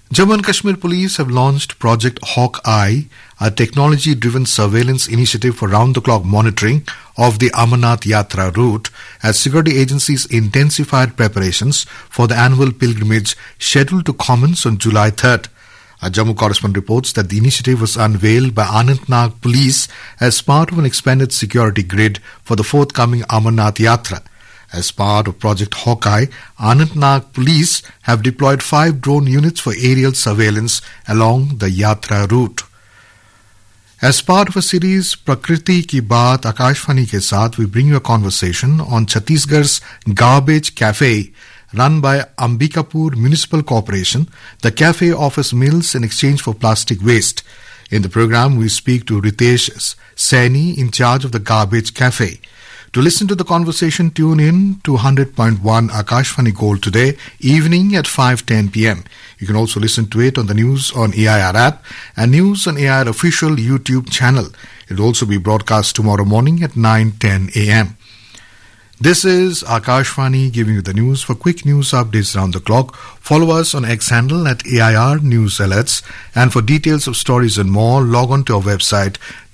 Jammu and Kashmir Police have launched Project Hawkeye, a technology-driven surveillance initiative for round-the-clock monitoring of the Amarnath Yatra route as security agencies intensified preparations for the annual pilgrimage scheduled to commence on July 3rd. Our Jammu correspondent reports that the initiative was unveiled by Anantnag Police as part of an expanded security grid for the forthcoming Amarnath Yatra. As part of Project Hawkeye, Anantnag Police have deployed 5 drone units for aerial surveillance along the Yatra route. As part of a series Prakriti Ki Baat Akashvani ke saath, we bring you a conversation on Chhattisgarh's Garbage Cafe. Run by Ambikapur Municipal Corporation, the cafe offers meals in exchange for plastic waste. In the program, we speak to Ritesh Saini, in charge of the Garbage Cafe. To listen to the conversation, tune in to 100.1 Akashvani Gold today, evening at 5:10 p.m. You can also listen to it on the News on AIR app and News on AIR official YouTube channel. It will also be broadcast tomorrow morning at 9:10 a.m. This is Akashvani giving you the news. For quick news updates around the clock, follow us on X handle at AIR News Alerts. And for details of stories and more, log on to our website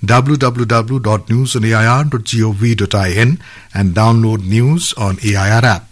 www.newsonair.gov.in and download News on AIR app.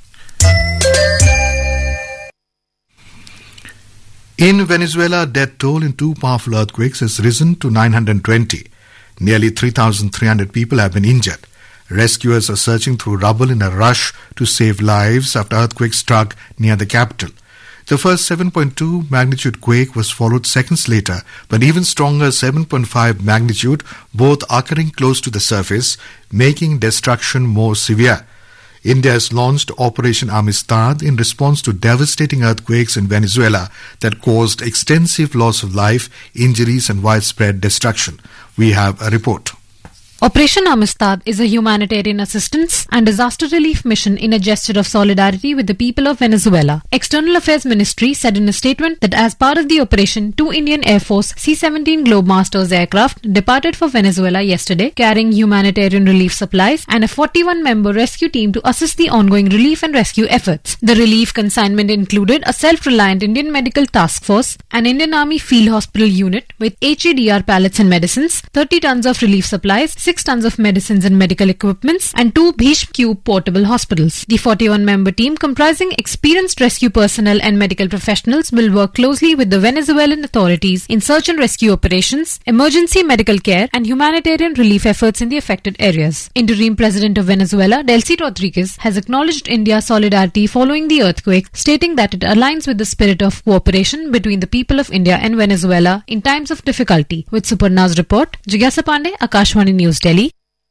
In Venezuela, death toll in 2 powerful earthquakes has risen to 920. Nearly 3,300 people have been injured. Rescuers are searching through rubble in a rush to save lives after earthquake struck near the capital. The first 7.2 magnitude quake was followed seconds later by an even stronger 7.5 magnitude, both occurring close to the surface, making destruction more severe. India has launched Operation Amistad in response to devastating earthquakes in Venezuela that caused extensive loss of life, injuries and widespread destruction. We have a report. Operation Amistad is a humanitarian assistance and disaster relief mission in a gesture of solidarity with the people of Venezuela. External Affairs Ministry said in a statement that as part of the operation, 2 Indian Air Force C-17 Globemasters aircraft departed for Venezuela yesterday, carrying humanitarian relief supplies and a 41-member rescue team to assist the ongoing relief and rescue efforts. The relief consignment included a self-reliant Indian Medical Task Force, an Indian Army Field Hospital unit with HADR pallets and medicines, 30 tons of relief supplies, 6 tons of medicines and medical equipments, and 2 Bhishma Cube portable hospitals. The 41-member team, comprising experienced rescue personnel and medical professionals, will work closely with the Venezuelan authorities in search and rescue operations, emergency medical care, and humanitarian relief efforts in the affected areas. Interim President of Venezuela, Delcy Rodriguez, has acknowledged India's solidarity following the earthquake, stating that it aligns with the spirit of cooperation between the people of India and Venezuela in times of difficulty. With Suparna's report, Jigyasa Pandey, Akashvani News, Delhi.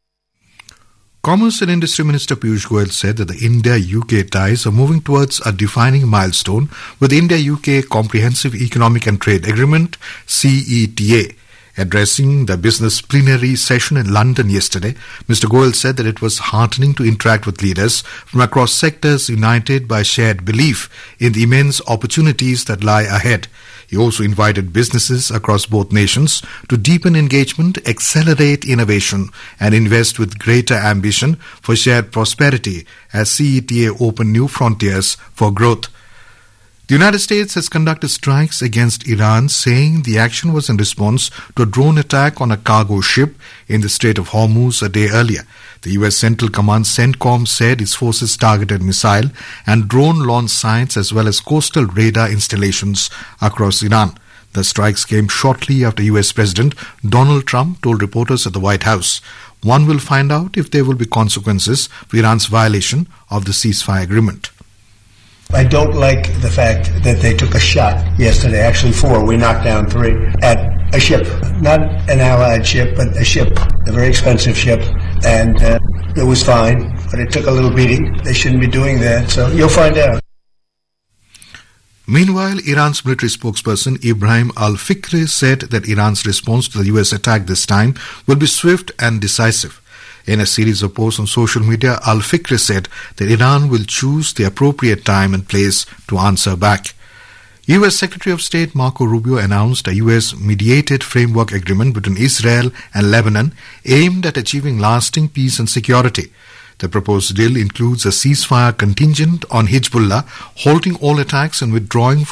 Commerce and Industry Minister Piyush Goyal said that the India-UK ties are moving towards a defining milestone with the India-UK Comprehensive Economic and Trade Agreement, CETA. Addressing the business plenary session in London yesterday, Mr. Goyal said that it was heartening to interact with leaders from across sectors united by shared belief in the immense opportunities that lie ahead. He also invited businesses across both nations to deepen engagement, accelerate innovation, and invest with greater ambition for shared prosperity as CETA opened new frontiers for growth. The United States has conducted strikes against Iran, saying the action was in response to a drone attack on a cargo ship in the Strait of Hormuz a day earlier. The U.S. Central Command CENTCOM said its forces targeted missile and drone launch sites as well as coastal radar installations across Iran. The strikes came shortly after U.S. President Donald Trump told reporters at the White House, "One will find out if there will be consequences for Iran's violation of the ceasefire agreement." I don't like the fact that they took a shot yesterday, actually 4, we knocked down 3, at a ship. Not an Allied ship, but a ship, a very expensive ship, and it was fine, but it took a little beating. They shouldn't be doing that, so you'll find out. Meanwhile, Iran's military spokesperson Ibrahim Al-Fikri said that Iran's response to the US attack this time will be swift and decisive. In a series of posts on social media, Al-Fikri said that Iran will choose the appropriate time and place to answer back. U.S. Secretary of State Marco Rubio announced a U.S.-mediated framework agreement between Israel and Lebanon aimed at achieving lasting peace and security. The proposed deal includes a ceasefire contingent on Hezbollah, halting all attacks and withdrawing from